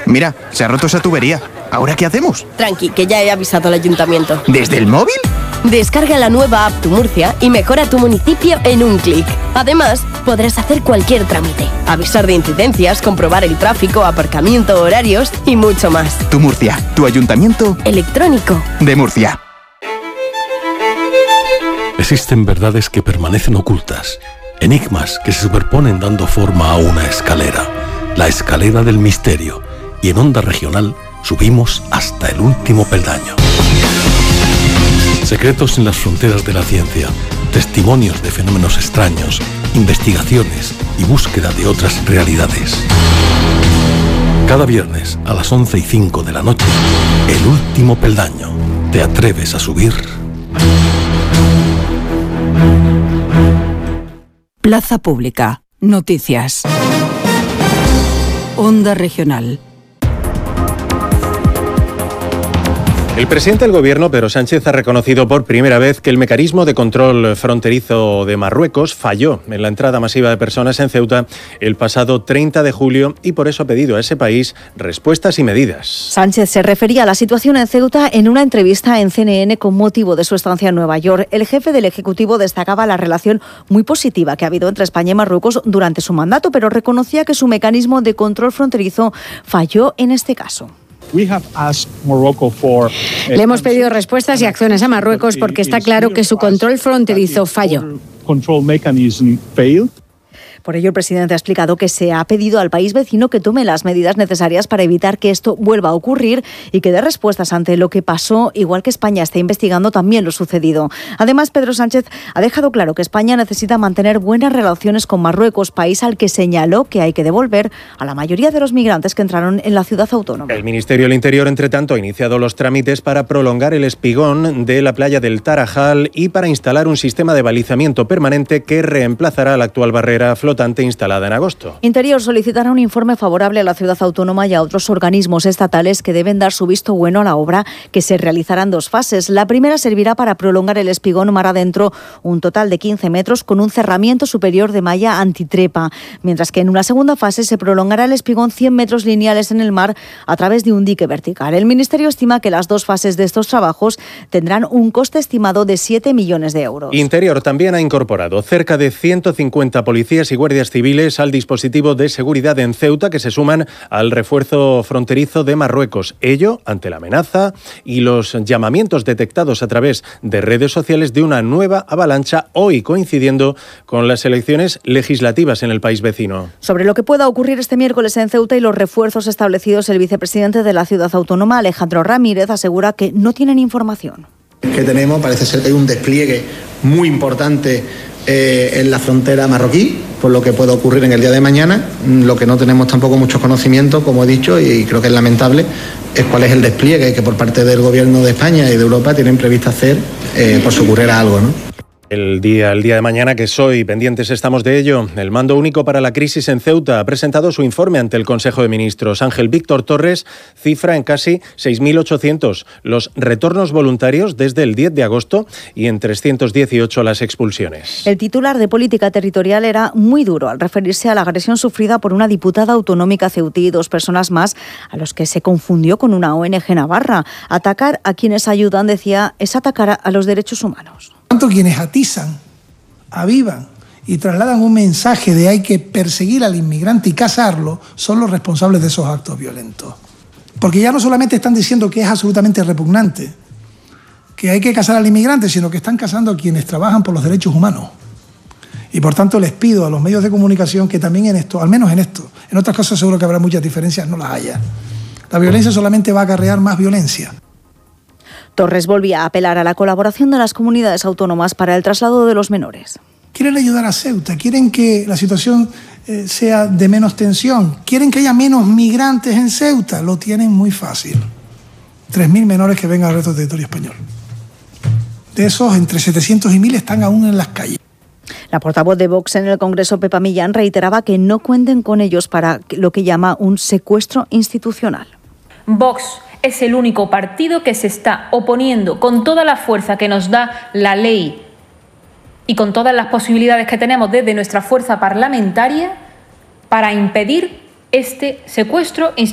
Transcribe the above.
Mira, se ha roto esa tubería. ¿Ahora qué hacemos? Tranqui, que ya he avisado al ayuntamiento. ¿Desde el móvil? Descarga la nueva app Tu Murcia y mejora tu municipio en un clic. Además, podrás hacer cualquier trámite, avisar de incidencias, comprobar el tráfico, aparcamiento, horarios y mucho más. Tu Murcia, tu ayuntamiento electrónico de Murcia. Existen verdades que permanecen ocultas, enigmas que se superponen dando forma a una escalera, la escalera del misterio, y en Onda Regional subimos hasta el último peldaño. Secretos en las fronteras de la ciencia, testimonios de fenómenos extraños, investigaciones y búsqueda de otras realidades. Cada viernes a las 11:05 de la noche, el último peldaño. ¿Te atreves a subir? Plaza Pública. Noticias. Onda Regional. El presidente del Gobierno, Pedro Sánchez, ha reconocido por primera vez que el mecanismo de control fronterizo de Marruecos falló en la entrada masiva de personas en Ceuta el pasado 30 de julio y por eso ha pedido a ese país respuestas y medidas. Sánchez se refería a la situación en Ceuta en una entrevista en CNN con motivo de su estancia en Nueva York. El jefe del Ejecutivo destacaba la relación muy positiva que ha habido entre España y Marruecos durante su mandato, pero reconocía que su mecanismo de control fronterizo falló en este caso. Le hemos pedido respuestas y acciones a Marruecos porque está claro que su control fronterizo falló. Por ello, el presidente ha explicado que se ha pedido al país vecino que tome las medidas necesarias para evitar que esto vuelva a ocurrir y que dé respuestas ante lo que pasó, igual que España está investigando también lo sucedido. Además, Pedro Sánchez ha dejado claro que España necesita mantener buenas relaciones con Marruecos, país al que señaló que hay que devolver a la mayoría de los migrantes que entraron en la ciudad autónoma. El Ministerio del Interior, entre tanto, ha iniciado los trámites para prolongar el espigón de la playa del Tarajal y para instalar un sistema de balizamiento permanente que reemplazará la actual barrera flotante instalada en agosto. Interior solicitará un informe favorable a la ciudad autónoma y a otros organismos estatales que deben dar su visto bueno a la obra, que se realizará en dos fases. La primera servirá para prolongar el espigón mar adentro un total de 15 metros con un cerramiento superior de malla antitrepa, mientras que en una segunda fase se prolongará el espigón 100 metros lineales en el mar a través de un dique vertical. El Ministerio estima que las dos fases de estos trabajos tendrán un coste estimado de 7 millones de euros. Interior también ha incorporado cerca de 150 policías y guardias civiles al dispositivo de seguridad en Ceuta que se suman al refuerzo fronterizo de Marruecos. Ello ante la amenaza y los llamamientos detectados a través de redes sociales de una nueva avalancha, hoy coincidiendo con las elecciones legislativas en el país vecino. Sobre lo que pueda ocurrir este miércoles en Ceuta y los refuerzos establecidos, el vicepresidente de la ciudad autónoma, Alejandro Ramírez, asegura que no tienen información. Que tenemos, parece ser que hay un despliegue muy importante en la frontera marroquí, por lo que puede ocurrir en el día de mañana. Lo que no tenemos tampoco mucho conocimiento, como he dicho, y creo que es lamentable, es cuál es el despliegue que por parte del Gobierno de España y de Europa tienen previsto hacer por si ocurriera algo, ¿no? El día de mañana, que soy, pendientes estamos de ello. El Mando Único para la Crisis en Ceuta ha presentado su informe ante el Consejo de Ministros. Ángel Víctor Torres cifra en casi 6.800 los retornos voluntarios desde el 10 de agosto y en 318 las expulsiones. El titular de Política Territorial era muy duro al referirse a la agresión sufrida por una diputada autonómica ceutí y 2 personas más a los que se confundió con una ONG navarra. Atacar a quienes ayudan, decía, es atacar a los derechos humanos. Tanto quienes atizan, avivan y trasladan un mensaje de hay que perseguir al inmigrante y cazarlo, son los responsables de esos actos violentos. Porque ya no solamente están diciendo que es absolutamente repugnante, que hay que cazar al inmigrante, sino que están cazando a quienes trabajan por los derechos humanos. Y por tanto les pido a los medios de comunicación que también en esto, al menos en esto, en otras cosas seguro que habrá muchas diferencias, no las haya. La violencia solamente va a acarrear más violencia. Torres volvía a apelar a la colaboración de las comunidades autónomas para el traslado de los menores. Quieren ayudar a Ceuta, quieren que la situación sea de menos tensión, quieren que haya menos migrantes en Ceuta, lo tienen muy fácil. 3.000 menores que vengan al resto del territorio español. De esos, entre 700 y 1.000 están aún en las calles. La portavoz de Vox en el Congreso, Pepa Millán, reiteraba que no cuenten con ellos para lo que llama un secuestro institucional. Vox es el único partido que se está oponiendo con toda la fuerza que nos da la ley y con todas las posibilidades que tenemos desde nuestra fuerza parlamentaria para impedir este secuestro institucional.